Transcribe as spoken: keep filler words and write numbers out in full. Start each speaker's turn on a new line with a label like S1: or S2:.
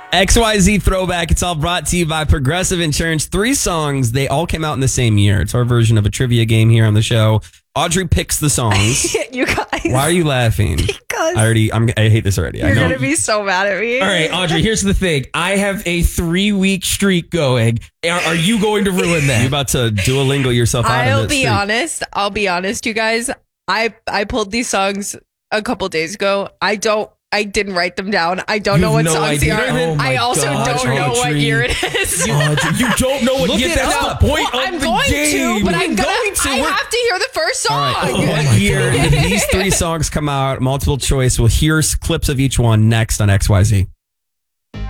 S1: X Y Z Throwback. It's all brought to you by Progressive Insurance. Three songs. They all came out in the same year. It's our version of a trivia game here on the show. Audrey picks the songs.
S2: You guys.
S1: Why are you laughing?
S2: Because
S1: I already, I'm, I hate this already.
S2: you're
S1: I know.
S2: going to be so mad at me.
S3: All right, Audrey, here's the thing. I have a three-week streak going. Are, are you going to ruin that?
S1: You're about to Duolingo yourself out
S2: I'll
S1: of
S2: be
S1: this.
S2: honest. I'll be honest, you guys. I I pulled these songs a couple days ago. I don't. I didn't write them down. I don't
S3: You
S2: know what
S3: have no
S2: songs they
S3: idea.
S2: are.
S3: Oh my
S2: I also
S3: God,
S2: don't know what
S3: Audrey.
S2: year it is.
S3: You, Audrey, you don't know what
S1: Look
S3: year.
S1: it
S3: That's
S1: up.
S3: the point
S2: Well,
S3: of
S2: I'm
S3: the
S2: going
S3: game.
S2: to, but I'm gonna.
S1: going to.
S2: I
S1: We're-
S2: have to hear the first song.
S1: All right.
S3: Oh,
S1: What
S3: my
S1: year
S3: God.
S1: did these three songs come out? Multiple choice. We'll hear clips of each one next on X Y Z.